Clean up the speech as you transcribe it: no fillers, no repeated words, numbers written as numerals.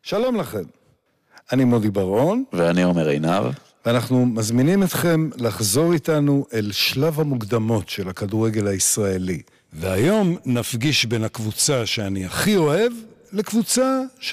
שלום לכם, אני מודי ברון, ואני עומר עינב, ואנחנו מזמינים אתכם לחזור איתנו אל שלב המוקדמות של הכדורגל הישראלי. והיום נפגיש בין הקבוצה שאני הכי אוהב לקבוצה